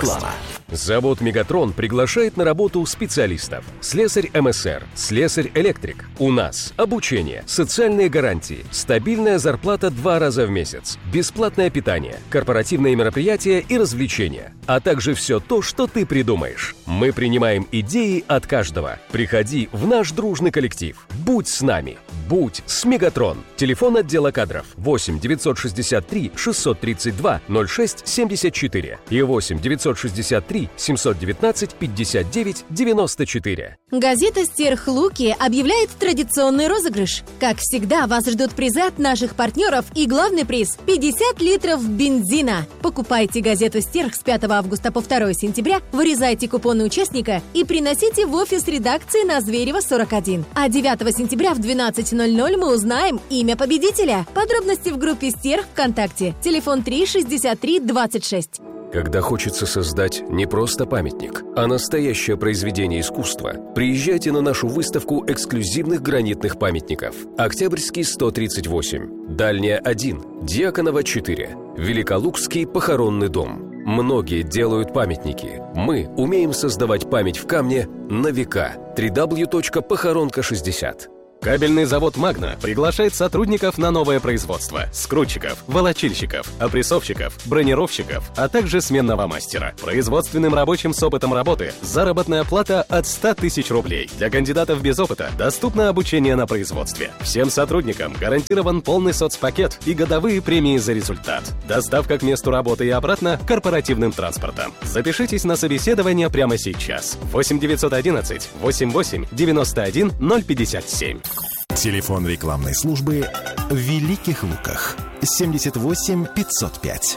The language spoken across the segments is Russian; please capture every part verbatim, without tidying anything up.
Реклама. Завод «Мегатрон» приглашает на работу специалистов. Слесарь эм эс эр, слесарь-электрик. У нас обучение, социальные гарантии, стабильная зарплата два раза в месяц, бесплатное питание, корпоративные мероприятия и развлечения, а также все то, что ты придумаешь. Мы принимаем идеи от каждого. Приходи в наш дружный коллектив. Будь с нами. Будь с «Мегатрон». Телефон отдела кадров восемь девятьсот шестьдесят три шестьсот тридцать два ноль шесть семьдесят четыре и восемь девятьсот шестьдесят три семьсот девятнадцать пятьдесят девять девяносто четыре. Газета «Стерх Луки» объявляет традиционный розыгрыш. Как всегда, вас ждут призы от наших партнеров и главный приз – пятьдесят литров бензина. Покупайте газету «Стерх» с пятого августа по второе сентября, вырезайте купоны участника и приносите в офис редакции на Зверева сорок один. А девятого сентября в двенадцать ноль ноль мы узнаем имя победителя. Подробности в группе «Стерх» ВКонтакте. Телефон три шестьдесят три двадцать шесть. Когда хочется создать не просто памятник, а настоящее произведение искусства, приезжайте на нашу выставку эксклюзивных гранитных памятников. Октябрьский сто тридцать восемь, Дальняя один, Дьяконова четыре, Великолукский похоронный дом. Многие делают памятники. Мы умеем создавать память в камне на века. дабл ю дабл ю дабл ю точка похоронка шестьдесят. Кабельный завод «Магна» приглашает сотрудников на новое производство: скрутчиков, волочильщиков, опрессовщиков, бронировщиков, а также сменного мастера. Производственным рабочим с опытом работы заработная плата от ста тысяч рублей. Для кандидатов без опыта доступно обучение на производстве. Всем сотрудникам гарантирован полный соцпакет и годовые премии за результат. Доставка к месту работы и обратно корпоративным транспортом. Запишитесь на собеседование прямо сейчас. восемь девятьсот одиннадцать восемьдесят восемь девяносто один ноль пятьдесят семь. Телефон рекламной службы в Великих Луках семьдесят восемь пятьсот пять.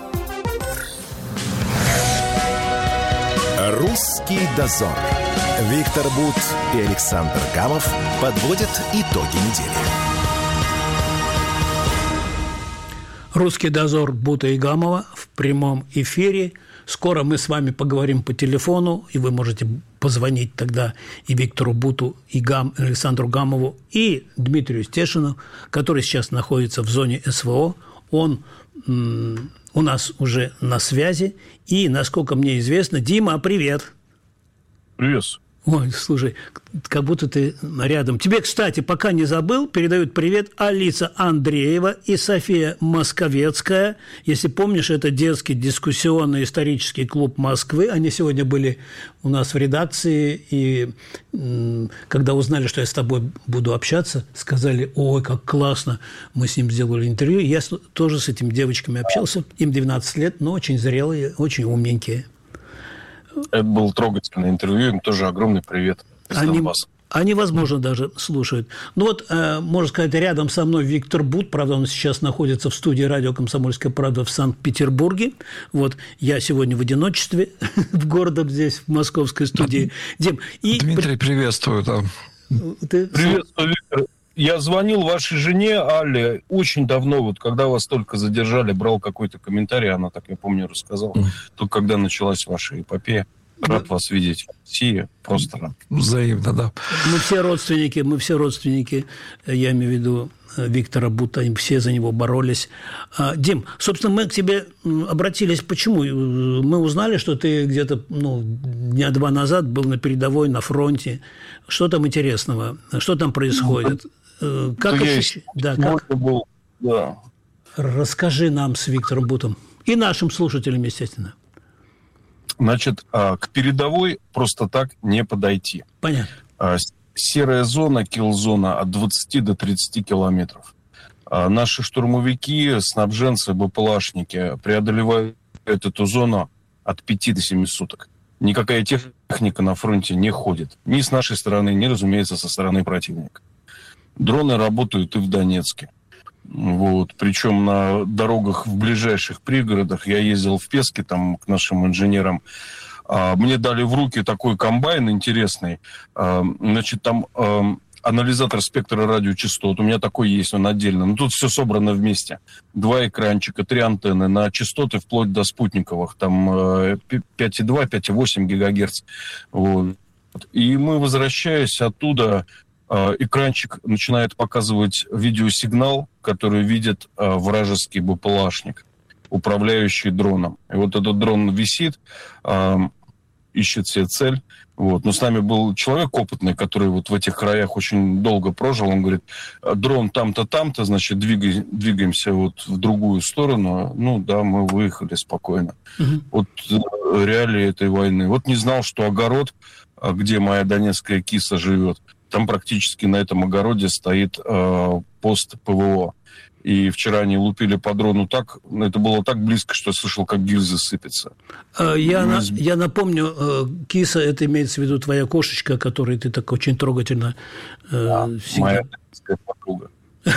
Русский дозор. Виктор Бут и Александр Гамов подводят итоги недели. Русский дозор Бута и Гамова в прямом эфире. Скоро мы с вами поговорим по телефону, и вы можете позвонить тогда и Виктору Буту, и Гам, Александру Гамову, и Дмитрию Стешину, который сейчас находится в зоне эс вэ о. Он м- у нас уже на связи. И, насколько мне известно, Дима, привет. Привет. Ой, слушай, как будто ты рядом. Тебе, кстати, пока не забыл, передают привет Алиса Андреева и София Московецкая. Если помнишь, это детский дискуссионный исторический клуб Москвы. Они сегодня были у нас в редакции, и м- когда узнали, что я с тобой буду общаться, сказали: ой, как классно, мы с ним сделали интервью. Я с- тоже с этими девочками общался. Им двенадцать лет, но очень зрелые, очень умненькие. Это было трогательное интервью, им тоже огромный привет из Они, Донбасса. они, возможно, даже слушают. Ну вот, э, можно сказать, рядом со мной Виктор Бут, правда, он сейчас находится в студии радио «Комсомольская правда» в Санкт-Петербурге. Вот, я сегодня в одиночестве в городе здесь, в московской студии. Дим, и... Дмитрий, приветствую. Да. Ты... Приветствую, Виктор. Я звонил вашей жене Алле очень давно, вот когда вас только задержали, брал какой-то комментарий, она, так я помню, рассказала, mm. только когда началась ваша эпопея. Рад да. вас видеть в России, просто рад. Взаимно, да. Мы все родственники, мы все родственники, я имею в виду Виктора Бута, все за него боролись. Дим, собственно, мы к тебе обратились. Почему? Мы узнали, что ты где-то ну, дня два назад был на передовой, на фронте. Что там интересного? Что там происходит? Ну, как ощущ... да, как... Был, да. Расскажи нам с Виктором Бутом и нашим слушателям, естественно. Значит, к передовой просто так не подойти. Понятно. Серая зона, килл-зона от двадцати до тридцати километров. Наши штурмовики, снабженцы, БПЛАшники преодолевают эту зону от пяти до семи суток. Никакая техника на фронте не ходит. Ни с нашей стороны, ни, разумеется, со стороны противника. Дроны работают и в Донецке. Вот. Причем на дорогах в ближайших пригородах. Я ездил в Пески там, к нашим инженерам. Мне дали в руки такой комбайн интересный. Значит, там анализатор спектра радиочастот. У меня такой есть, он отдельно. Но тут все собрано вместе. Два экранчика, три антенны на частоты вплоть до спутниковых. Там пять и два, пять и восемь гигагерц. Вот. И мы, возвращаясь оттуда, экранчик начинает показывать видеосигнал, который видит вражеский БПЛАшник. управляющий дроном. И вот этот дрон висит, э, ищет себе цель. Вот. Но с нами был человек опытный, который вот в этих краях очень долго прожил. Он говорит, дрон там-то, там-то, значит, двигай, двигаемся вот в другую сторону. Ну да, мы выехали спокойно. Угу. Вот реалии этой войны. Вот не знал, что огород, где моя донецкая киса живет, там практически на этом огороде стоит э, пост ПВО. И вчера они лупили по дрону так, это было так близко, что я слышал, как гильзы сыпятся. Я, на, я напомню, киса, это имеется в виду твоя кошечка, которой ты так очень трогательно... Да, всегда... моя подруга.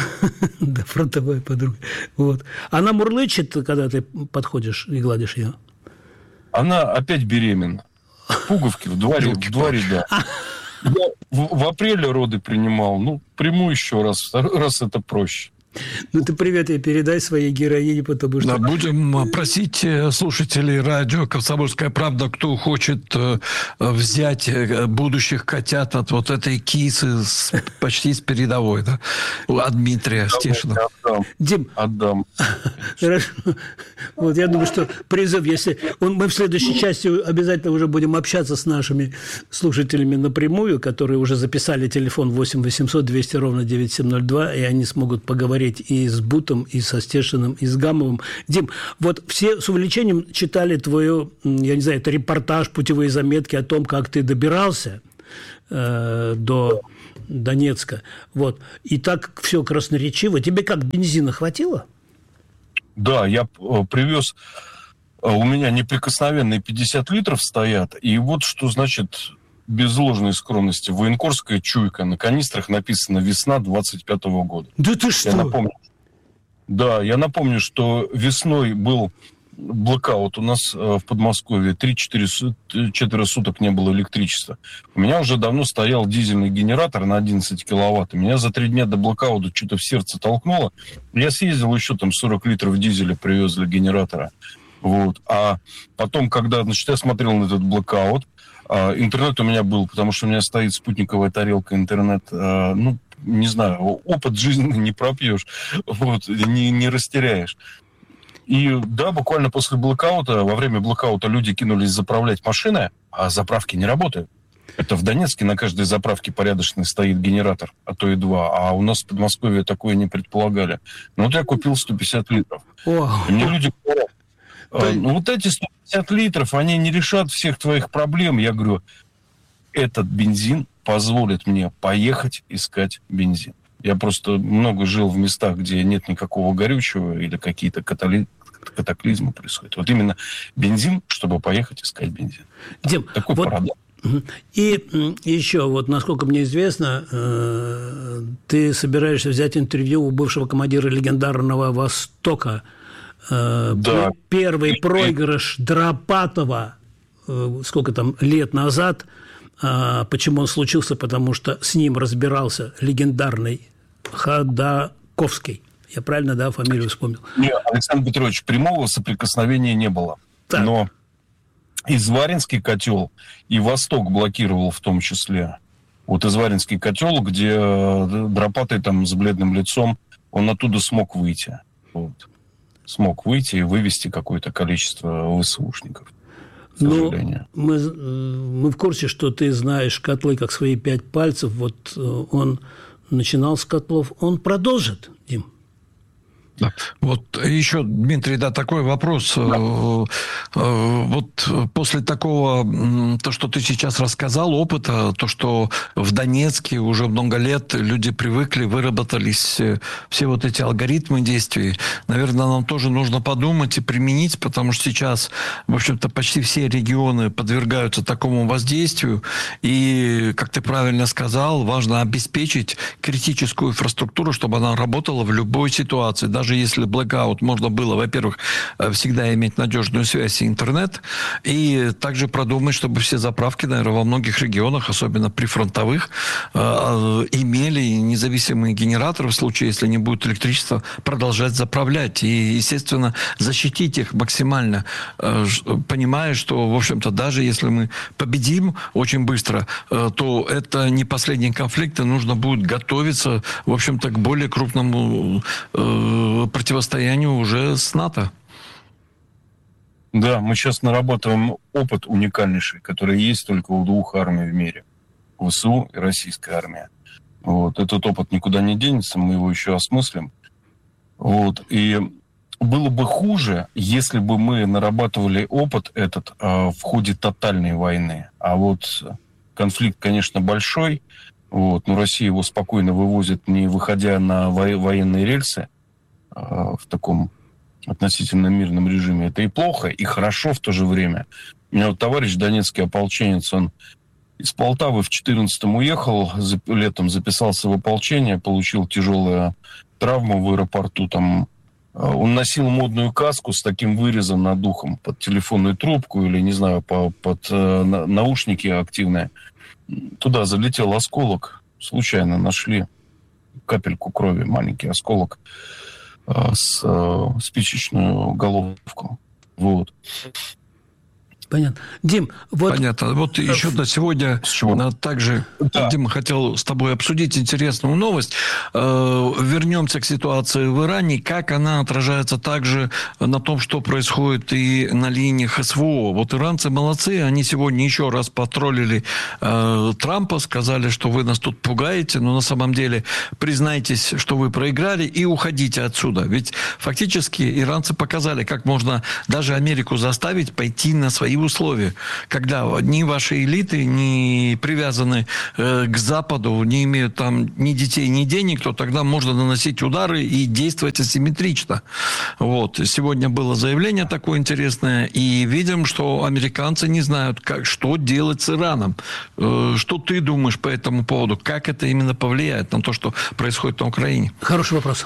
Да, фронтовая подруга. Вот. Она мурлычет, когда ты подходишь и гладишь ее? Она опять беременна. Пуговки в дворе, в дворе, да. Я в, в апреле роды принимал. Ну, приму еще раз. Второй раз это проще. Ну, ты привет ей передай своей героине, потому что... Да, будем просить слушателей радио «Комсомольская правда», кто хочет взять будущих котят от вот этой кисы с, почти с передовой, да, от Дмитрия Стешина. Отдам. Дим, отдам. Хорошо. Вот, я думаю, что призыв, если... Он, мы в следующей части обязательно уже будем общаться с нашими слушателями напрямую, которые уже записали телефон восемь восемьсот двести ровно девять семь ноль два, и они смогут поговорить и с Бутом, и со Стешиным, и с Гамовым. Дим, вот все с увлечением читали твою, я не знаю, это репортаж, путевые заметки о том, как ты добирался э, до Донецка. Вот. И так все красноречиво. Тебе как, бензина хватило? Да, я привез, у меня неприкосновенные пятьдесят литров стоят, и вот что значит... Без ложной скромности. Военкорская чуйка. На канистрах написано «Весна двадцать пятого года». Да ты что? Я напомню, да, я напомню, что весной был блэкаут у нас в Подмосковье. три-четыре суток не было электричества. У меня уже давно стоял дизельный генератор на одиннадцать киловатт. Меня за три дня до блэкаута что-то в сердце толкнуло. Я съездил еще там сорок литров дизеля, привез для генератора. Вот. А потом, когда, значит, я смотрел на этот блэкаут, интернет у меня был, потому что у меня стоит спутниковая тарелка, интернет, ну, не знаю, опыт жизненный не пропьешь, вот, не, не растеряешь. И да, буквально после блэкаута, во время блэкаута люди кинулись заправлять машины, а заправки не работают. Это в Донецке на каждой заправке порядочной стоит генератор, а то и два, а у нас в Подмосковье такое не предполагали. Ну вот я купил сто пятьдесят литров. И мне люди говорят, ну вот эти сто пятьдесят литров, они не решат всех твоих проблем. Я говорю, этот бензин позволит мне поехать искать бензин. Я просто много жил в местах, где нет никакого горючего или какие-то катали... катаклизмы происходят. Вот именно бензин, чтобы поехать искать бензин. Дим, такой вот... парадокс. И еще, вот, насколько мне известно, ты собираешься взять интервью у бывшего командира легендарного «Востока». Да. Первый проигрыш Дропатова, сколько там, лет назад. Почему он случился? Потому что с ним разбирался легендарный Ходаковский. Я правильно, да, фамилию вспомнил? Нет, Александр Петрович, прямого соприкосновения не было. Так. Но Изваринский котел и Восток блокировал в том числе. Вот Изваринский котел, где Дропатый там с бледным лицом, он оттуда смог выйти. Вот. Смог выйти и вывести какое-то количество ВСУшников. Ну, мы, мы в курсе, что ты знаешь котлы как свои пять пальцев. Вот он начинал с котлов. Он продолжит, Дим? Да. Вот еще, Дмитрий, да, такой вопрос. Да. Вот после такого, то, что ты сейчас рассказал, опыта, то, что в Донецке уже много лет люди привыкли, выработались все вот эти алгоритмы действий, наверное, нам тоже нужно подумать и применить, потому что сейчас, в общем-то, почти все регионы подвергаются такому воздействию, и, как ты правильно сказал, важно обеспечить критическую инфраструктуру, чтобы она работала в любой ситуации, даже если блэкаут, можно было, во-первых, всегда иметь надежную связь и интернет, и также продумать, чтобы все заправки, наверное, во многих регионах, особенно прифронтовых, имели независимые генераторы в случае, если не будет электричества, продолжать заправлять. И, естественно, защитить их максимально, понимая, что, в общем-то, даже если мы победим очень быстро, то это не последний конфликт, и нужно будет готовиться, в общем-то, к более крупному противостоянию уже с НАТО. Да, мы сейчас нарабатываем опыт уникальнейший, который есть только у двух армий в мире. ВСУ и российская армия. Вот. Этот опыт никуда не денется, мы его еще осмыслим. Вот. И было бы хуже, если бы мы нарабатывали опыт этот э, в ходе тотальной войны. А вот конфликт, конечно, большой, вот, но Россия его спокойно вывозит, не выходя на во- военные рельсы, э, в таком относительно мирном режиме. Это и плохо, и хорошо в то же время. У меня вот товарищ донецкий ополченец, он из Полтавы в четырнадцатом уехал, за, летом записался в ополчение, получил тяжелую травму в аэропорту. Там, он носил модную каску с таким вырезом над ухом под телефонную трубку или, не знаю, по, под э, наушники активные. Туда залетел осколок. Случайно нашли капельку крови, маленький осколок э, с э, спичечную головку. Вот. Понятно. Дим, вот... Понятно. Вот еще на сегодня также, да. Дима, хотел с тобой обсудить интересную новость. Вернемся к ситуации в Иране. Как она отражается также на том, что происходит и на линиях СВО. Вот иранцы молодцы. Они сегодня еще раз потроллили э, Трампа, сказали, что вы нас тут пугаете, но на самом деле признайтесь, что вы проиграли и уходите отсюда. Ведь фактически иранцы показали, как можно даже Америку заставить пойти на свои условия, когда ни ваши элиты не привязаны э, к Западу, не имеют там ни детей, ни денег, то тогда можно наносить удары и действовать асимметрично. Вот. Сегодня было заявление такое интересное, и видим, что американцы не знают, как, что делать с Ираном. Э, что ты думаешь по этому поводу? Как это именно повлияет на то, что происходит на Украине? Хороший вопрос.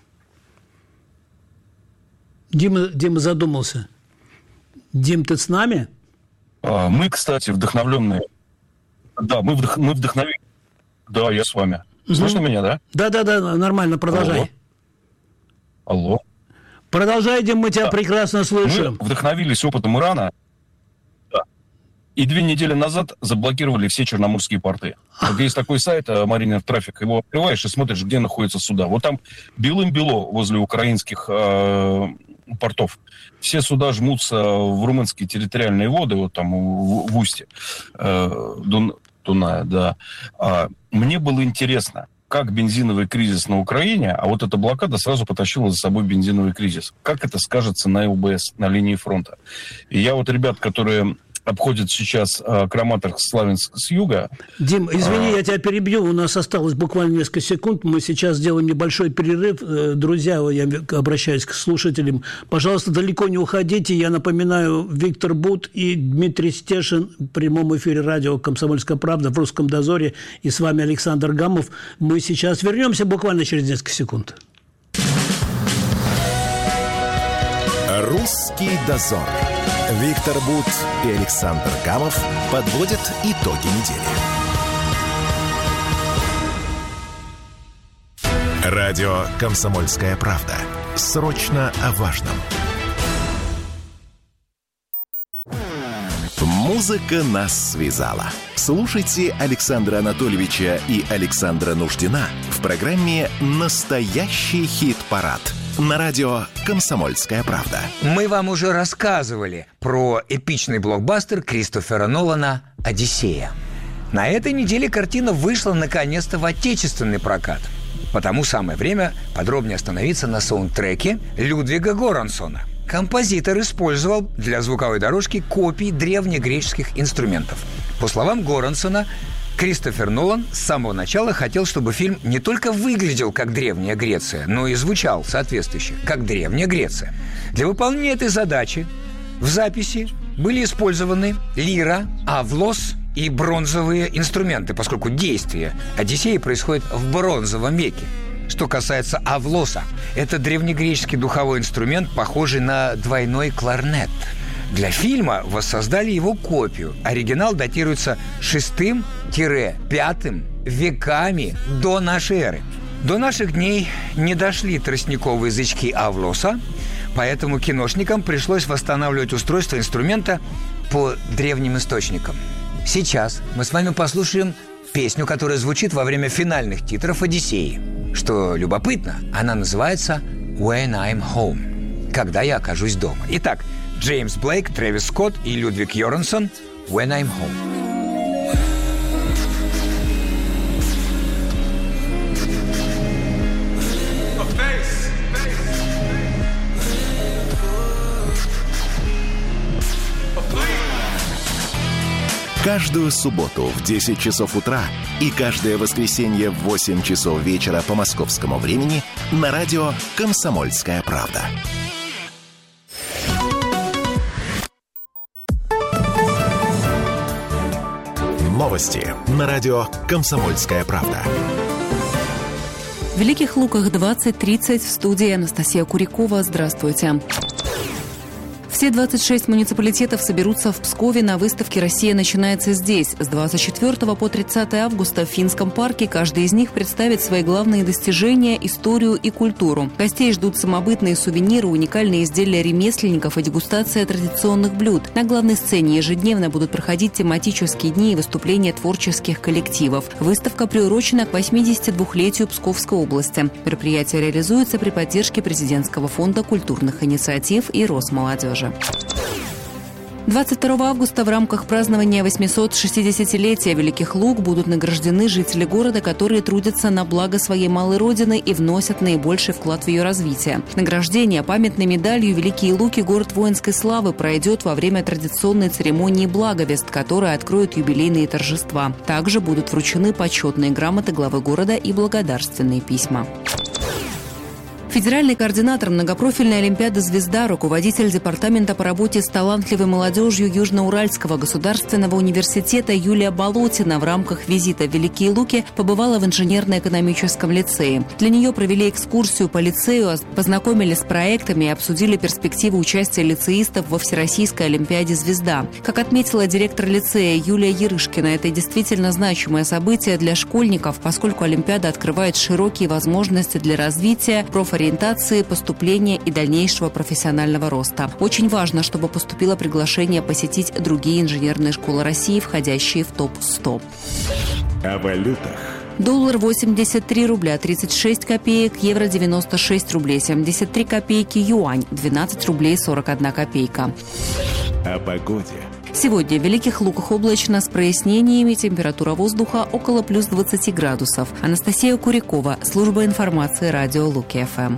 Дима, Дима задумался. Дим, ты с нами? Мы, кстати, вдохновленные. Да, мы, вдох... мы вдохновлены. Да, я с вами. Угу. Слышно меня, да? Да-да-да, нормально, продолжай. Алло. Алло. Продолжай, Дим, мы тебя да. прекрасно слышим. Мы вдохновились опытом Ирана. Да. И две недели назад заблокировали все черноморские порты. Вот есть такой сайт Mariner Traffic. Его открываешь и смотришь, где находятся суда. Вот там белым-бело возле украинских э, портов. Все суда жмутся в румынские территориальные воды, вот там в, в устье э, Дун, Дуная, да. А, мне было интересно, как бензиновый кризис на Украине, а вот эта блокада сразу потащила за собой бензиновый кризис. Как это скажется на ЛБС, на линии фронта? И я вот ребят, которые обходят сейчас э, Краматорск-Славянск с юга. Дим, извини, а... я тебя перебью. У нас осталось буквально несколько секунд. Мы сейчас сделаем небольшой перерыв. Друзья, я обращаюсь к слушателям. Пожалуйста, далеко не уходите. Я напоминаю, Виктор Бут и Дмитрий Стешин в прямом эфире радио «Комсомольская правда» в «Русском дозоре». И с вами Александр Гамов. Мы сейчас вернемся буквально через несколько секунд. «Русский дозор». Виктор Бут и Александр Гамов подводят итоги недели. Радио «Комсомольская правда». Срочно о важном. Музыка нас связала. Слушайте Александра Анатольевича и Александра Нуждина в программе «Настоящий хит-парад» на радио «Комсомольская правда». Мы вам уже рассказывали про эпичный блокбастер Кристофера Нолана «Одиссея». На этой неделе картина вышла наконец-то в отечественный прокат. Потому самое время подробнее остановиться на саундтреке Людвига Горансона. Композитор использовал для звуковой дорожки копии древнегреческих инструментов. По словам Горансона, Кристофер Нолан с самого начала хотел, чтобы фильм не только выглядел как Древняя Греция, но и звучал соответствующе, как Древняя Греция. Для выполнения этой задачи в записи были использованы лира, авлос и бронзовые инструменты, поскольку действие Одиссеи происходит в бронзовом веке. Что касается авлоса, это древнегреческий духовой инструмент, похожий на двойной кларнет. Для фильма воссоздали его копию. Оригинал датируется шестым-пятым веками до нашей эры. До наших дней не дошли тростниковые язычки авлоса, поэтому киношникам пришлось восстанавливать устройство инструмента по древним источникам. Сейчас мы с вами послушаем песню, которая звучит во время финальных титров «Одиссеи». Что любопытно, она называется «When I'm Home» – «Когда я окажусь дома». Итак, Джеймс Блейк, Трэвис Скотт и Людвиг Йорансон «When I'm Home». Каждую субботу в десять часов утра и каждое воскресенье в восемь часов вечера по московскому времени на радио «Комсомольская правда». Новости на радио «Комсомольская правда». В Великих Луках двадцать тридцать, в студии Анастасия Курякова. Здравствуйте. Все двадцать шесть муниципалитетов соберутся в Пскове на выставке «Россия начинается здесь». С двадцать четвёртого по тридцатое августа в Финском парке каждый из них представит свои главные достижения, историю и культуру. Гостей ждут самобытные сувениры, уникальные изделия ремесленников и дегустация традиционных блюд. На главной сцене ежедневно будут проходить тематические дни и выступления творческих коллективов. Выставка приурочена к восьмидесятидвухлетию Псковской области. Мероприятие реализуется при поддержке Президентского фонда культурных инициатив и Росмолодежи. двадцать второго августа в рамках празднования восьмисот-шестидесятилетия Великих Луг будут награждены жители города, которые трудятся на благо своей малой родины и вносят наибольший вклад в ее развитие. Награждение памятной медалью «Великие Луки. Город воинской славы» пройдет во время традиционной церемонии «Благовест», которая откроет юбилейные торжества. Также будут вручены почетные грамоты главы города и благодарственные письма. Федеральный координатор многопрофильной олимпиады «Звезда», руководитель департамента по работе с талантливой молодежью Южноуральского государственного университета Юлия Болотина в рамках визита в Великие Луки побывала в инженерно-экономическом лицее. Для нее провели экскурсию по лицею, познакомили с проектами и обсудили перспективы участия лицеистов во Всероссийской олимпиаде «Звезда». Как отметила директор лицея Юлия Ярышкина, это действительно значимое событие для школьников, поскольку олимпиада открывает широкие возможности для развития, профориентации, ориентации, поступления и дальнейшего профессионального роста. Очень важно, чтобы поступило приглашение посетить другие инженерные школы России, входящие в топ сто. О валютах. Доллар восемьдесят три рубля тридцать шесть копеек, евро девяносто шесть рублей семьдесят три копейки, юань двенадцать рублей сорок одна копейка. О погоде. Сегодня в Великих Луках облачно с прояснениями, температура воздуха около плюс двадцати градусов. Анастасия Курякова, служба информации радио Луки-ФМ.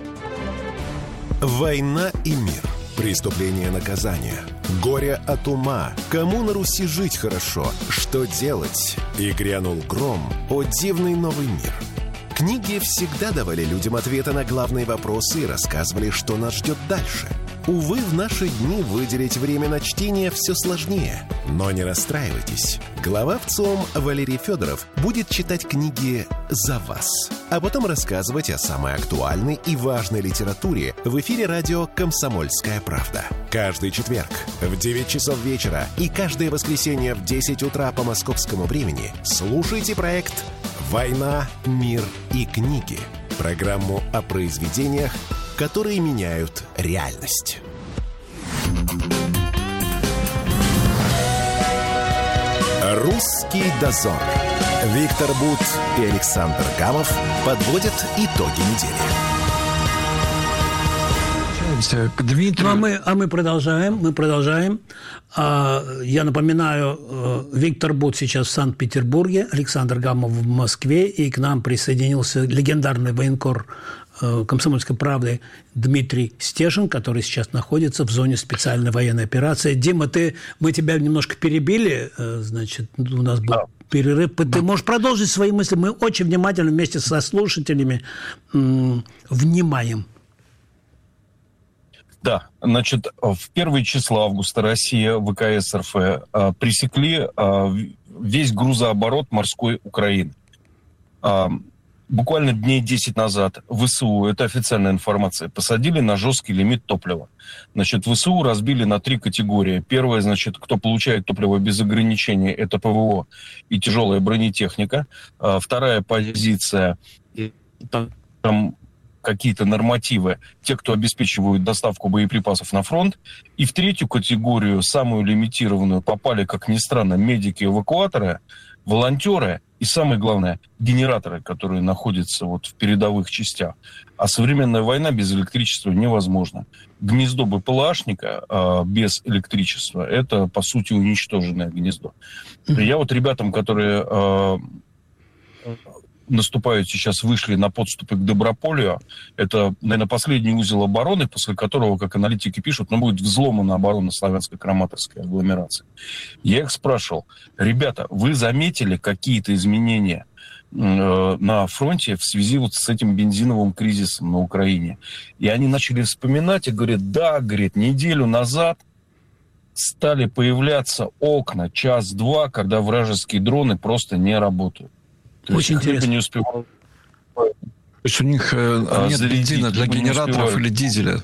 Война и мир. Преступление, наказание. Горе от ума. Кому на Руси жить хорошо? Что делать? И грянул гром. О, дивный новый мир. Книги всегда давали людям ответы на главные вопросы и рассказывали, что нас ждет дальше. Увы, в наши дни выделить время на чтение все сложнее. Но не расстраивайтесь. Глава ВЦИОМ Валерий Федоров будет читать книги за вас, а потом рассказывать о самой актуальной и важной литературе в эфире радио «Комсомольская правда». Каждый четверг в девять часов вечера и каждое воскресенье в десять утра по московскому времени слушайте проект «Война, мир и книги». Программу о произведениях, которые меняют реальность. «Русский дозор». Виктор Бут и Александр Гамов подводят итоги недели. К Дмитрию. Ну, а, мы, а мы продолжаем, мы продолжаем. А, я напоминаю, Виктор Бут сейчас в Санкт-Петербурге, Александр Гамов в Москве, и к нам присоединился легендарный военкор «Комсомольской правды» Дмитрий Стешин, который сейчас находится в зоне специальной военной операции. Дима, ты, мы тебя немножко перебили, значит, у нас был перерыв. Ты да. можешь продолжить свои мысли? Мы очень внимательно вместе со слушателями м- внимаем. Да, значит, в первые числа августа Россия, ВКС РФ э, пресекли э, весь грузооборот морской Украины. Э, буквально дней десять назад ВСУ, это официальная информация, посадили на жесткий лимит топлива. Значит, ВСУ разбили на три категории. Первая, значит, кто получает топливо без ограничений, это ПВО и тяжелая бронетехника. Э, вторая позиция, там какие-то нормативы, те, кто обеспечивают доставку боеприпасов на фронт. И в третью категорию, самую лимитированную, попали, как ни странно, медики-эвакуаторы, волонтеры и И самое главное, генераторы, которые находятся вот в передовых частях. А современная война без электричества невозможна. Гнездо БПЛАшника э, без электричества – это, по сути, уничтоженное гнездо. Mm-hmm. Я вот ребятам, которые э, наступают сейчас, вышли на подступы к Доброполю, это, наверное, последний узел обороны, после которого, как аналитики пишут, ну, будет взломана оборона славянско-краматорской агломерации. Я их спрашивал: ребята, вы заметили какие-то изменения э, на фронте в связи вот с этим бензиновым кризисом на Украине? И они начали вспоминать и говорят: да, говорит, неделю назад стали появляться окна час-два, когда вражеские дроны просто не работают. То Очень есть интересно. Не успевают. То есть у них э, нет бензина для генераторов или дизеля?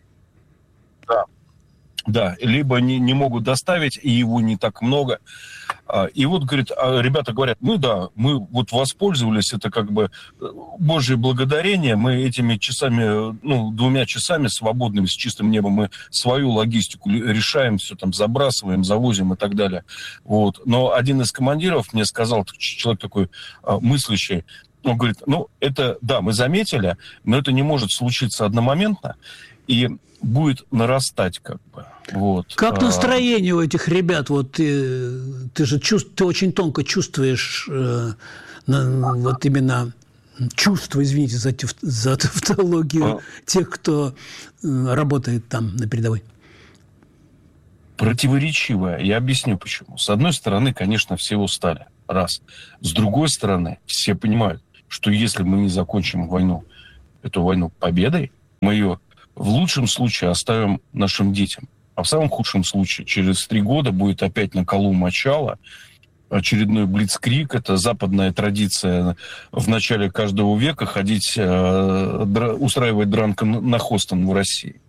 Да. Да, либо не, не могут доставить, и его не так много. И вот, говорит, ребята говорят: ну да, мы вот воспользовались, это как бы Божье благодарение, мы этими часами, ну, двумя часами свободными, с чистым небом, мы свою логистику решаем, все там забрасываем, завозим и так далее. Вот. Но один из командиров мне сказал, человек такой мыслящий, он говорит: ну, это, да, мы заметили, но это не может случиться одномоментно, и будет нарастать как бы. Вот. Как настроение у этих ребят? Вот ты, ты же чувств, ты очень тонко чувствуешь э, на, вот именно чувство, извините за, за тавтологию, а... тех, кто э, работает там на передовой. Противоречивое. Я объясню почему. С одной стороны, конечно, все устали. Раз. С другой стороны, все понимают, что если мы не закончим войну, эту войну победой, мы ее в лучшем случае оставим нашим детям. А в самом худшем случае через три года будет опять на колу мочало, очередной блицкриг. Это западная традиция в начале каждого века ходить, э, дра, устраивать дранка на Хостон в России.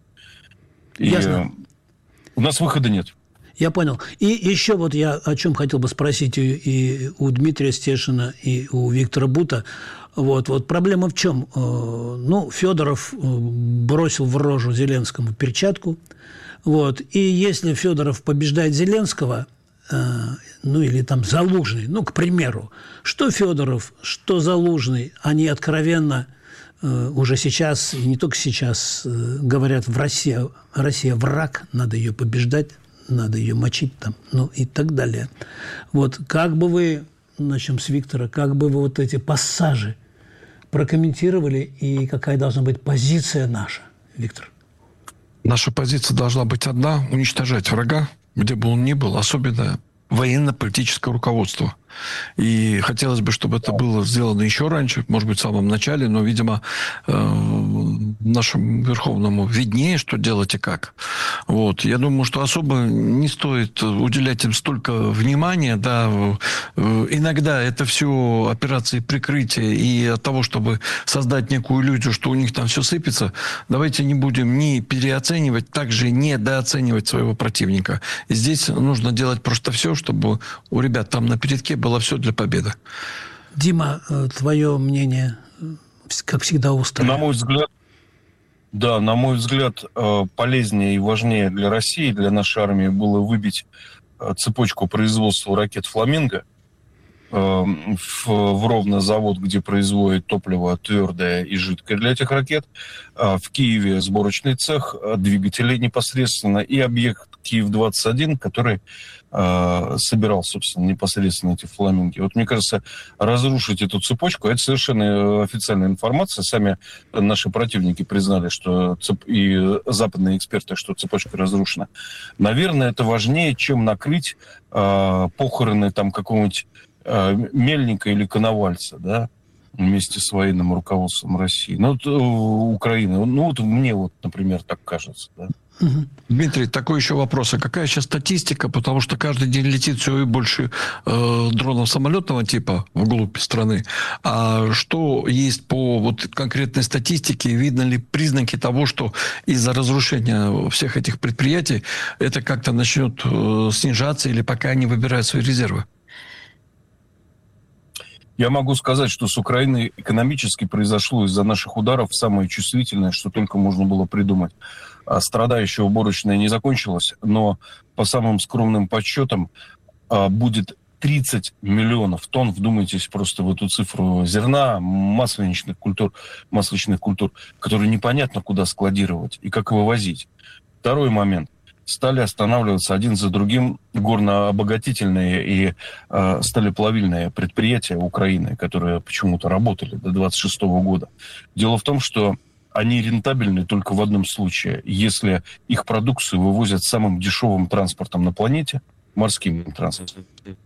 И Ясно. У нас выхода нет. Я понял. И еще вот я о чем хотел бы спросить и, и у Дмитрия Стешина, и у Виктора Бута. Вот, вот проблема в чем? Ну, Федоров бросил в рожу Зеленскому перчатку. Вот, и если Федоров побеждает Зеленского, ну или там Залужный, ну, к примеру, что Федоров, что Залужный, они откровенно уже сейчас, и не только сейчас, говорят: в России, Россия враг, надо ее побеждать, надо ее мочить там, ну и так далее. Вот как бы вы, начнем с Виктора, как бы вы вот эти пассажи прокомментировали, и какая должна быть позиция наша, Виктор? Наша позиция должна быть одна: уничтожать врага, где бы он ни был, особенно военно-политическое руководство. И хотелось бы, чтобы это было сделано еще раньше, может быть, в самом начале, но, видимо, нашему Верховному виднее, что делать и как. Вот. Я думаю, что особо не стоит уделять им столько внимания. Да. Иногда это все операции прикрытия, и от того, чтобы создать некую иллюзию, что у них там все сыпется, давайте не будем ни переоценивать, также недооценивать своего противника. И здесь нужно делать просто все, чтобы у ребят там на передке было все для победы. Дима, твое мнение, как всегда, острое. На мой взгляд, да, на мой взгляд, полезнее и важнее для России, для нашей армии было выбить цепочку производства ракет «Фламинго» в, в Ровно завод, где производят топливо твердое и жидкое для этих ракет. В Киеве сборочный цех, двигатели непосредственно, и объект Киев двадцать один, который э, собирал, собственно, непосредственно эти «Фламинги». Вот мне кажется, разрушить эту цепочку — это совершенно официальная информация. Сами наши противники признали, что цеп... и западные эксперты, что цепочка разрушена. Наверное, это важнее, чем накрыть э, похороны там какого-нибудь э, Мельника или Коновальца, да, вместе с военным руководством России. Ну, вот, Украины. Ну, вот мне вот, например, так кажется, да. Дмитрий, такой еще вопрос. А какая сейчас статистика? Потому что каждый день летит все и больше э, дронов самолетного типа вглубь страны. А что есть по вот конкретной статистике? Видно ли признаки того, что из-за разрушения всех этих предприятий это как-то начнет э, снижаться, или пока они выбирают свои резервы? Я могу сказать, что с Украиной экономически произошло из-за наших ударов самое чувствительное, что только можно было придумать. Страдающая уборочная не закончилась, но по самым скромным подсчетам будет тридцать миллионов тонн, вдумайтесь просто в эту цифру, зерна, масленичных культур, масличных культур, которые непонятно куда складировать и как вывозить. Второй момент. Стали останавливаться один за другим горнообогатительные и э, сталеплавильные предприятия Украины, которые почему-то работали до двадцать шестого года. Дело в том, что они рентабельны только в одном случае, если их продукцию вывозят самым дешевым транспортом на планете, морским транспортом.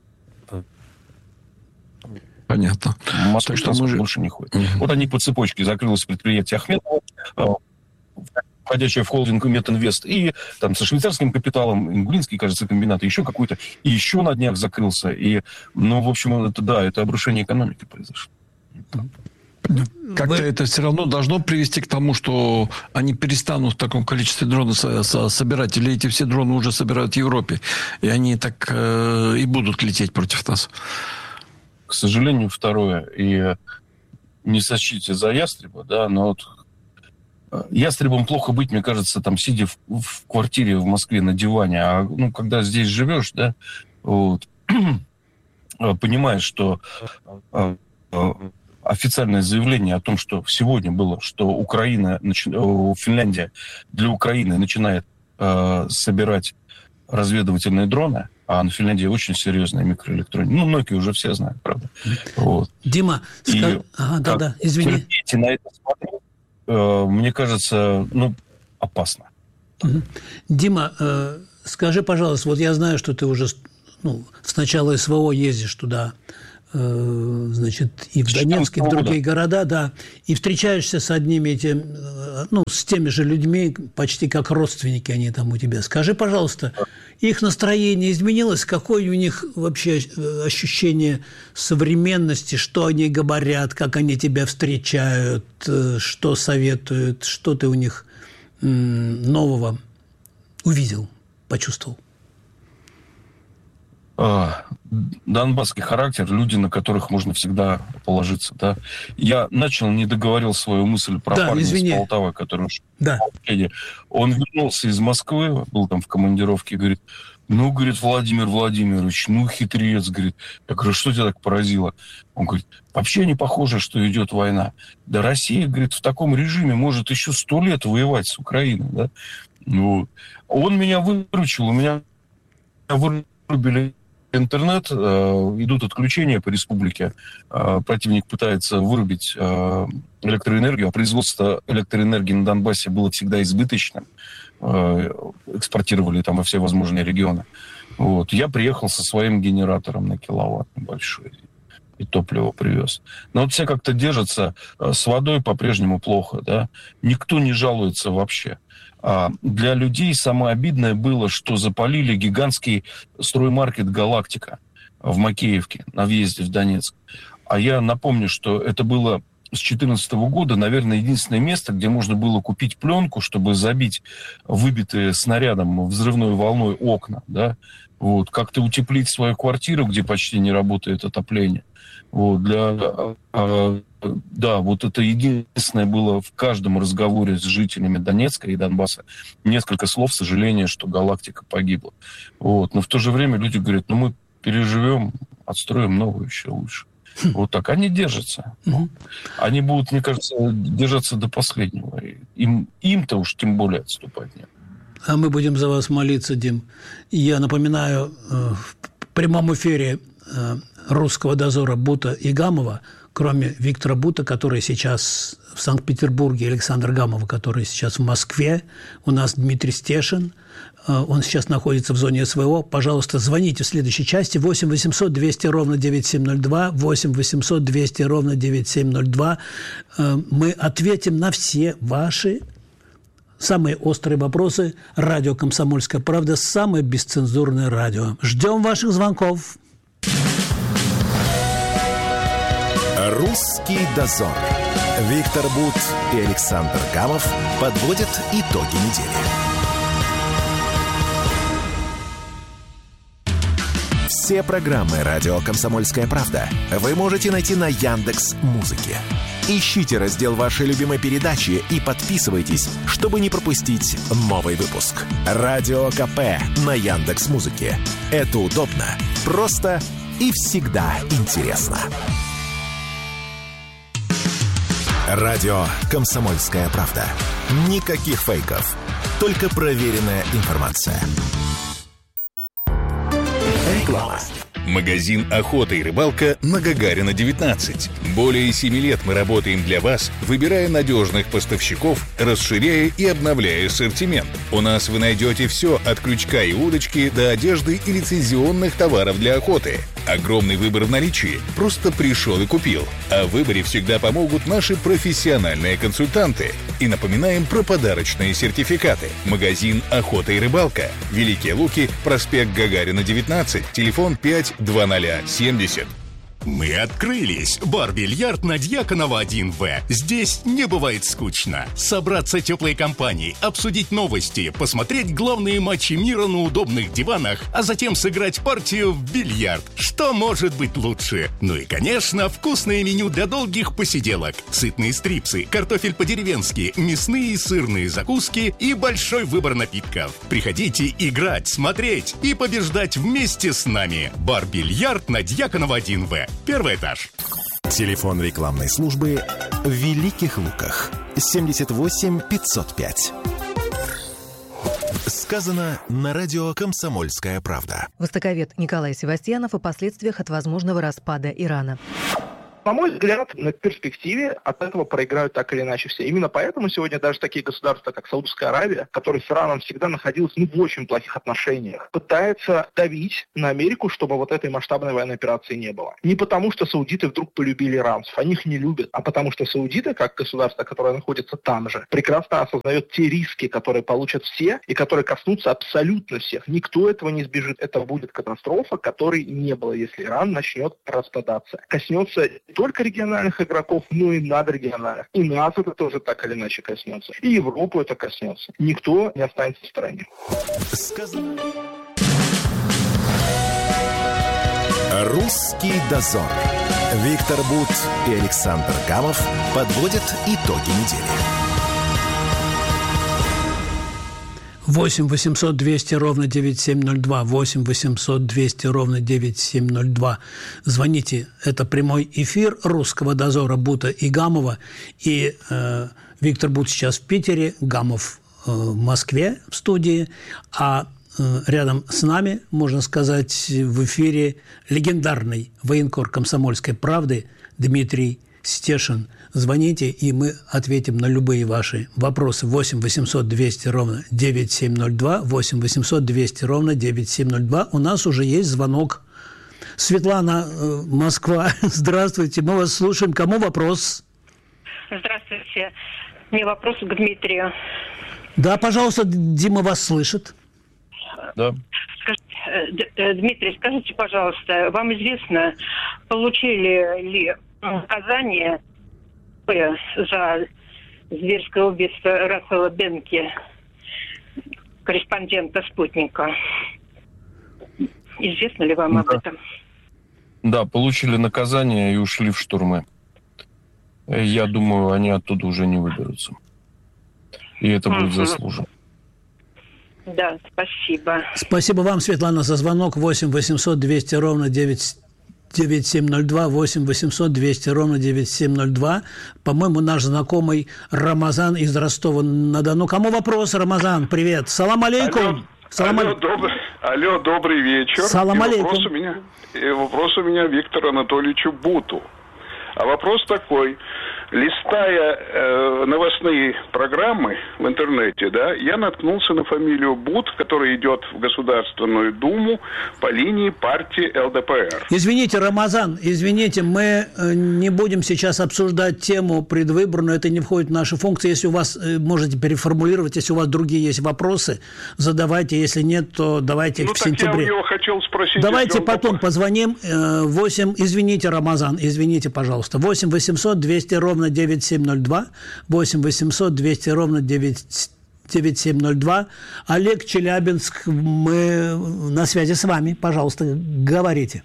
Понятно. Морской транспорт же... больше не ходит. Uh-huh. Вот они по цепочке. Закрылось предприятие Ахметова, входящая в холдинг Метинвест, и там со швейцарским капиталом, Ингулинский, кажется, комбинат, и еще какой-то, и еще на днях закрылся. И, ну, в общем, это, да, это обрушение экономики произошло. Как-то Вы... это все равно должно привести к тому, что они перестанут в таком количестве дронов собирать, или эти все дроны уже собирают в Европе, и они так э, и будут лететь против нас? К сожалению, второе. И не сочтите за ястреба, да, но вот ястребом плохо быть, мне кажется, там, сидя в, в квартире в Москве на диване. А ну, когда здесь живешь, да, вот, понимаешь, что а, а, официальное заявление о том, что сегодня было, что Украина, начи... Финляндия для Украины начинает а, собирать разведывательные дроны, а на Финляндии очень серьезная микроэлектроника. Ну, Nokia уже все знают, правда. Вот. Дима, и, скаж... ага, да, да, извини. На это смотреть, мне кажется, ну, опасно. Угу. Дима, э, скажи, пожалуйста, вот я знаю, что ты уже ну, с начала СВО ездишь туда, э, значит, и в Донецк, и в другие города, да, и встречаешься с одними этими, э, ну, с теми же людьми, почти как родственники они там у тебя. Скажи, пожалуйста, их настроение изменилось? Какое у них вообще ощущение современности? Что они говорят? Как они тебя встречают? Что советуют? Что ты у них нового увидел, почувствовал? Донбасский характер, люди, на которых можно всегда положиться. Да? Я начал, не договорил свою мысль про да, парня извини. из Полтавы, который да. Он вернулся из Москвы, был там в командировке, говорит, ну, говорит, Владимир Владимирович, ну, хитрец, говорит. Я говорю, что тебя так поразило? Он говорит, вообще не похоже, что идет война. Да Россия, говорит, в таком режиме может еще сто лет воевать с Украиной. Да? Вот. Он меня выручил, у меня вырубили интернет, э, идут отключения по республике, э, противник пытается вырубить э, электроэнергию, а производство электроэнергии на Донбассе было всегда избыточным, э, экспортировали там во все возможные регионы. Вот. Я приехал со своим генератором на киловатт небольшой и топливо привез. Но вот все как-то держатся, э, с водой по-прежнему плохо, да, никто не жалуется вообще. Для людей самое обидное было, что запалили гигантский строймаркет «Галактика» в Макеевке на въезде в Донецк. А я напомню, что это было с две тысячи четырнадцатого года, наверное, единственное место, где можно было купить пленку, чтобы забить выбитые снарядом взрывной волной окна, да? Вот, как-то утеплить свою квартиру, где почти не работает отопление. Вот, для... Да, вот это единственное было в каждом разговоре с жителями Донецка и Донбасса. Несколько слов сожаления, что «Галактика» погибла. Вот. Но в то же время люди говорят, ну мы переживем, отстроим новую еще лучше. Вот так. Они держатся. Ну, они будут, мне кажется, держаться до последнего. Им, им-то уж тем более отступать нет. А мы будем за вас молиться, Дим. Я напоминаю, в прямом эфире «Русского дозора» Бута и Гамова, кроме Виктора Бута, который сейчас в Санкт-Петербурге, Александр Гамова, который сейчас в Москве, у нас Дмитрий Стешин, он сейчас находится в зоне СВО. Пожалуйста, звоните в следующей части восемь восемьсот двести ровно девять семь ноль два, восемь восемьсот двести ровно девять семь ноль два. Мы ответим на все ваши самые острые вопросы. Радио «Комсомольская правда», самое бесцензурное радио. Ждем ваших звонков. «Русский дозор». Виктор Бут и Александр Гамов подводят итоги недели. Все программы «Радио Комсомольская правда» вы можете найти на Яндекс.Музыке. Ищите раздел вашей любимой передачи и подписывайтесь, чтобы не пропустить новый выпуск. «Радио КП» на Яндекс.Музыке. Это удобно, просто и всегда интересно. Радио «Комсомольская правда». Никаких фейков, только проверенная информация. Реклама. Магазин «Охота и рыбалка» на Гагарина, девятнадцать. Более семи лет мы работаем для вас, выбирая надежных поставщиков, расширяя и обновляя ассортимент. У нас вы найдете все от крючка и удочки до одежды и лицензионных товаров для охоты. Огромный выбор в наличии. Просто пришел и купил. А в выборе всегда помогут наши профессиональные консультанты. И напоминаем про подарочные сертификаты. Магазин «Охота и рыбалка». Великие Луки, проспект Гагарина, девятнадцать, телефон пять два ноль семьдесят. Мы открылись. Бар-бильярд на Дьяконова один вэ. Здесь не бывает скучно. Собраться теплой компанией, обсудить новости, посмотреть главные матчи мира на удобных диванах, а затем сыграть партию в бильярд. Что может быть лучше? Ну и, конечно, вкусное меню для долгих посиделок. Сытные стрипсы, картофель по-деревенски, мясные и сырные закуски и большой выбор напитков. Приходите играть, смотреть и побеждать вместе с нами. Бар-бильярд на Дьяконова один вэ. Первый этаж. Телефон рекламной службы в Великих Луках. семьдесят восемь пятьсот пять. Сказано на радио «Комсомольская правда». Востоковед Николай Севастьянов о последствиях от возможного распада Ирана. На мой взгляд, на перспективе от этого проиграют так или иначе все. Именно поэтому сегодня даже такие государства, как Саудовская Аравия, которая с Ираном всегда находилась ну, в очень плохих отношениях, пытается давить на Америку, чтобы вот этой масштабной военной операции не было. Не потому, что саудиты вдруг полюбили иранцев, они их не любят, а потому что саудиты, как государство, которое находится там же, прекрасно осознает те риски, которые получат все и которые коснутся абсолютно всех. Никто этого не избежит. Это будет катастрофа, которой не было, если Иран начнет распадаться. Коснется только региональных игроков, но и надрегиональных. И нас это тоже так или иначе коснется. И Европу это коснется. Никто не останется в стороне. Сказано. Русский дозор. Виктор Бут и Александр Гамов подводят итоги недели. восемь восемьсот двести ровно девять семь ноль два, восемь восемьсот двести ровно девять семь ноль два. Звоните. Это прямой эфир русского дозора Бута и Гамова. И э, Виктор Бут сейчас в Питере, Гамов э, в Москве в студии. А э, рядом с нами, можно сказать, в эфире легендарный военкор «Комсомольской правды» Дмитрий Стешин. Звоните, и мы ответим на любые ваши вопросы. восемь восемьсот двести ровно девять семь ноль два, восемь восемьсот двести ровно девять семь ноль два. У нас уже есть звонок. Светлана, Москва. Здравствуйте, мы вас слушаем. Кому вопрос? Здравствуйте. Мне вопрос к Дмитрию. Да, пожалуйста, Дима вас слышит. Да. Скажите, Дмитрий, скажите, пожалуйста, вам известно, получили ли наказание за зверское убийство Рассела Бенки, корреспондента «Спутника»? Известно ли вам да. об этом? Да, получили наказание и ушли в штурмы. Я думаю, они оттуда уже не выберутся. И это будет угу. заслуженно. Да, спасибо. Спасибо вам, Светлана, за звонок. восемь восемьсот двести ровно девять семь ноль два, восемь восемьсот двести ровно девять семь ноль два. По-моему, наш знакомый Рамазан из Ростова-на-Дону. Кому вопрос, Рамазан? Привет. Салам алейкум. Алло, Салам алло, аль... добрый, алло, добрый вечер. Салам и алейкум. Вопрос у меня, и вопрос у меня Виктору Анатольевичу Буту. А вопрос такой. Листая э, новостные программы в интернете, да, я наткнулся на фамилию Бут, которая идет в Государственную Думу по линии партии эл дэ пэ эр. Извините, Рамазан, извините, мы не будем сейчас обсуждать тему предвыборную, это не входит в наши функции. Если у вас, можете переформулировать, если у вас другие есть вопросы, задавайте, если нет, то давайте их ну, в сентябре. Ну, так я у него хотел спросить. Давайте потом он... позвоним. восемь, извините, Рамазан, извините, пожалуйста. восемь восемьсот двести ровно девять семь ноль два, восемь восемьсот двести ровно девять семь ноль два. Олег, Челябинск, мы на связи с вами. Пожалуйста, говорите.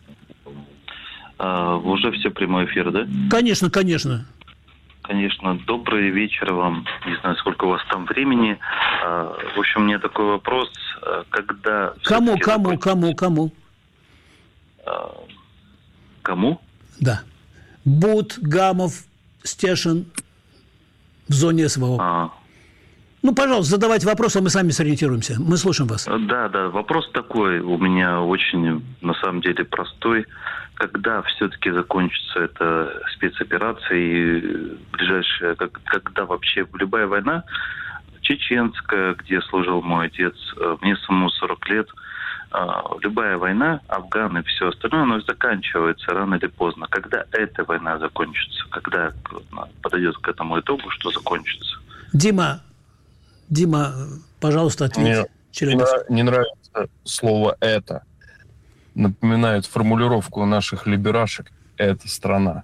А, уже все прямой эфир, да? Конечно, конечно. Конечно. Добрый вечер вам. Не знаю, сколько у вас там времени. А, в общем, у меня такой вопрос. Когда... Кому, кому, кому, кому? А, Кому? Да. Бут, Гамов, Стешин в зоне СВО. А. Ну, пожалуйста, задавайте вопросы, а мы сами сориентируемся. Мы слушаем вас. Да, да, вопрос такой у меня очень, на самом деле, простой. Когда все-таки закончится эта спецоперация и ближайшая, как, когда вообще любая война, чеченская, где служил мой отец, мне самому сорок лет, любая война, Афган и все остальное, оно заканчивается рано или поздно. Когда эта война закончится? Когда подойдет к этому итогу, что закончится? Дима, Дима, пожалуйста, ответь. Мне не нравится слово «это». Напоминает формулировку наших либерашек «это страна».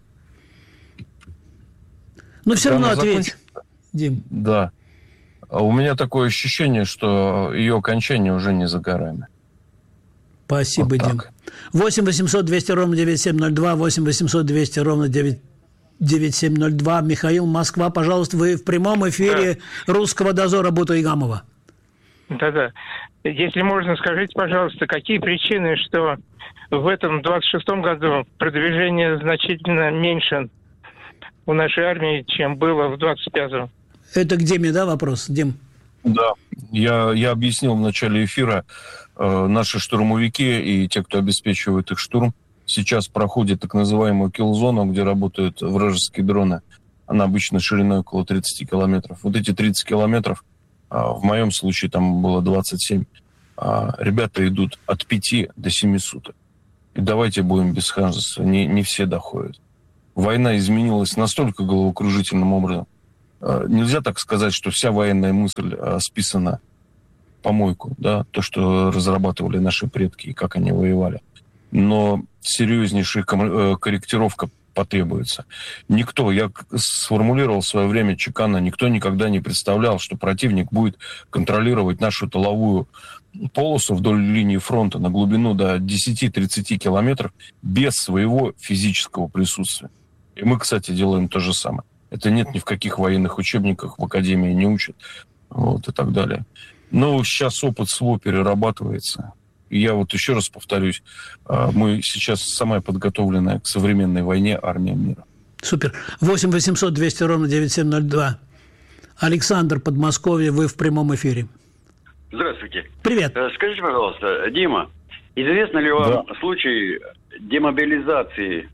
Но все равно ответь, Дим. Да. А у меня такое ощущение, что ее окончание уже не за горами. Спасибо, вот Дим. восемь восемьсот двести ровно девяносто семь ноль два, восемь восемьсот двести ровно девяносто семь ноль два. Михаил, Москва, пожалуйста, вы в прямом эфире да. «Русского дозора» Бутуйгамова. Да-да. Если можно, скажите, пожалуйста, какие причины, что в этом двадцать шестом году продвижение значительно меньше у нашей армии, чем было в двадцать пятом? Это к Диме, да, вопрос, Дим? Да, я, я объяснил в начале эфира, э, наши штурмовики и те, кто обеспечивает их штурм, сейчас проходят так называемую килл-зону, где работают вражеские дроны. Она обычно шириной около тридцать километров. Вот эти тридцать километров, э, в моем случае там было двадцать семь, э, ребята идут от пяти до семи суток. И давайте будем без ханжества, не, не все доходят. Война изменилась настолько головокружительным образом. Нельзя так сказать, что вся военная мысль списана в помойку, да, то, что разрабатывали наши предки и как они воевали. Но серьезнейшая корректировка потребуется. Никто, я сформулировал в свое время чеканно, никто никогда не представлял, что противник будет контролировать нашу тыловую полосу вдоль линии фронта на глубину до десять-тридцать километров без своего физического присутствия. И мы, кстати, делаем то же самое. Это нет ни в каких военных учебниках, в академии не учат, вот, и так далее. Но сейчас опыт СВО перерабатывается. И я вот еще раз повторюсь, мы сейчас самая подготовленная к современной войне армия мира. Супер. восемь восемьсот двести ровно девяносто семь ноль два. Александр, Подмосковье, вы в прямом эфире. Здравствуйте. Привет. Скажите, пожалуйста, Дима, известно ли вам да. случай демобилизации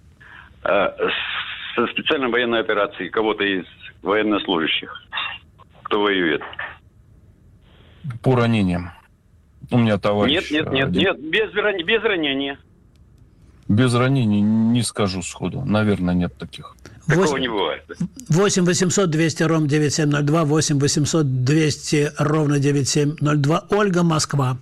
э, со специальной военной операцией кого-то из военнослужащих, кто воюет? По ранениям. У меня товарищ... Нет, нет, нет, один... нет, без, без ранения. Без ранений не скажу сходу. Наверное, нет таких. Такого не бывает. восемь восемьсот двести ровно девяносто семь ноль два, восемь восемьсот двести ровно девяносто семь ноль два. Ольга, Москва.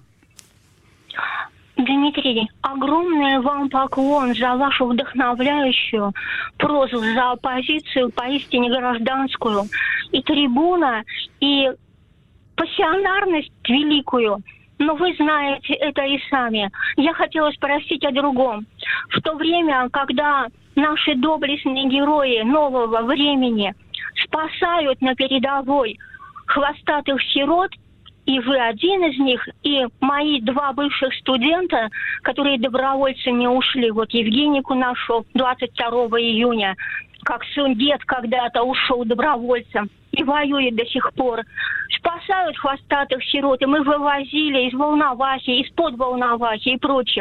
Дмитрий, огромный вам поклон за вашу вдохновляющую прозу, за оппозицию поистине гражданскую, и трибуна, и пассионарность великую. Но вы знаете это и сами. Я хотела спросить о другом. В то время, когда наши доблестные герои нового времени спасают на передовой хвостатых сирот, и вы один из них, и мои два бывших студента, которые добровольцами ушли, вот Евгенику нашу двадцать второго июня, как сын дед когда-то ушел добровольцем и воюет до сих пор. Спасают хвостатых сирот, и мы вывозили из Волновахи, из-под Волновахи и прочее.